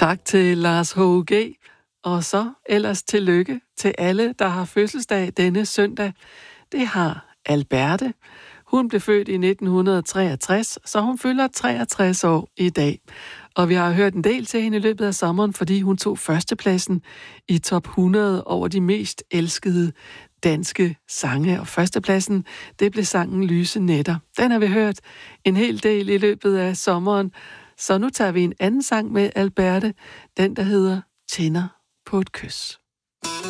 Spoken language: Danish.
Tak til Lars H.U.G. Og så ellers tillykke til alle, der har fødselsdag denne søndag. Det har Alberte. Hun blev født i 1963, så hun fylder 63 år i dag. Og vi har hørt en del til hende i løbet af sommeren, fordi hun tog førstepladsen i top 100 over de mest elskede danske sange. Og førstepladsen, det blev sangen Lyse Nætter. Den har vi hørt en hel del i løbet af sommeren. Så nu tager vi en anden sang med Alberte, den der hedder Tænder på et kys.